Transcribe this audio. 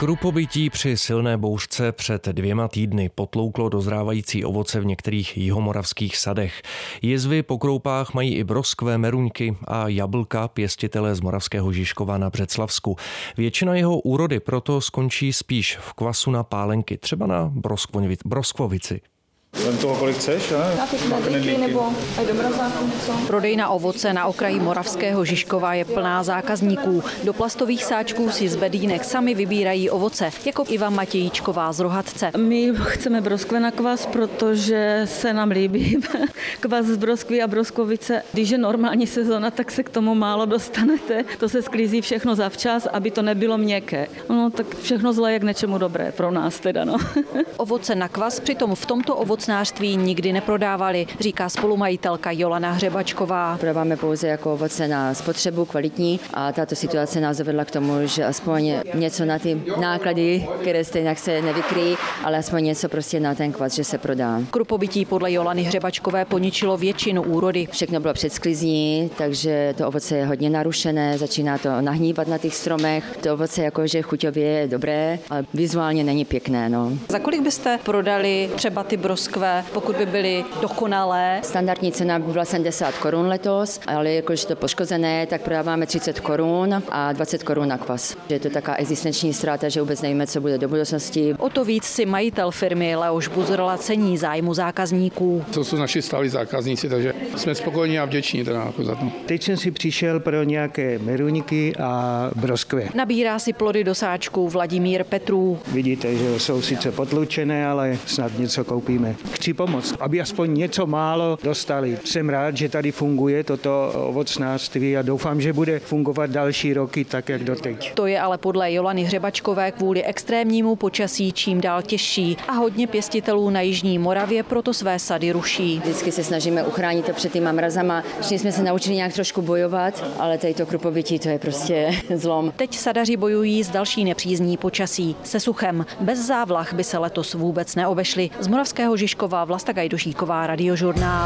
Krupobytí při silné bouřce před 2 týdny potlouklo dozrávající ovoce v některých jihomoravských sadech. Jizvy po kroupách mají i broskve, meruňky a jablka pěstitelé z Moravského Žižkova na Břeclavsku. Většina jeho úrody proto skončí spíš v kvasu na pálenky, třeba na broskvovici. Vem toho, kolik chceš, ne? Na ty knedlíky nebo aj do mrazáku něco. Prodejna ovoce na okraji Moravského Žižkova je plná zákazníků. Do plastových sáčků si z bedínek sami vybírají ovoce, jako Iva Matějíčková z Rohatce. My chceme broskve na kvas, protože se nám líbí kvas z broskví a broskovice. Když je normální sezona, tak se k tomu málo dostanete. To se sklízí všechno zavčas, aby to nebylo měkké. No tak všechno zlé je k něčemu dobré pro nás teda, no. Ovoce na kvas přitom v tomto ovocnářství nikdy neprodávali, říká spolumajitelka Jolana Hřebačková. Prodáváme pouze jako ovoce na spotřebu kvalitní a tato situace nás dovedla k tomu, že aspoň něco na ty náklady, které stejně se nevykryjí, ale aspoň něco prostě na ten kvas, že se prodá. Krupobytí podle Jolany Hřebačkové poničilo většinu úrody. Všechno bylo před sklizní, takže to ovoce je hodně narušené, začíná to nahnívat na těch stromech. To ovoce jakože chuťově je dobré, ale vizuálně není pěkné. No. Za kolik byste prodali třeba ty broskve, pokud by byly dokonalé? Standardní cena by byla 70 korun letos, ale jakože to poškozené, tak prodáváme 30 korun a 20 korun na kvas. Je to taková existenční ztráta, že vůbec nevíme, co bude do budoucnosti. O to víc si majitel firmy Leoš Buzrla cení zájmu zákazníků. To jsou naši stálí zákazníci, takže jsme spokojení a vděční teda jako za to. Teď jsem si přišel pro nějaké meruňky a broskve. Nabírá si plody do sáčků Vladimír Petrů. Vidíte, že jsou sice potlučené, ale snad něco koupíme. Chci pomoct, aby aspoň něco málo dostali. Jsem rád, že tady funguje toto ovocnářství a doufám, že bude fungovat další roky tak, jak doteď. To je ale podle Jolany Hřebačkové kvůli extrémnímu počasí čím dál těžší a hodně pěstitelů na jižní Moravě proto své sady ruší. Vždycky se snažíme uchránit to před těma mrazama. Všichni jsme se naučili nějak trošku bojovat, ale tady to krupobytí, to je prostě zlom. Teď sadaři bojují s další nepřízní počasí, se suchem. Bez závlah by se letos vůbec neobešli. Z Moravského Žižkova Vlasta Gajdošíková, Radiožurnál.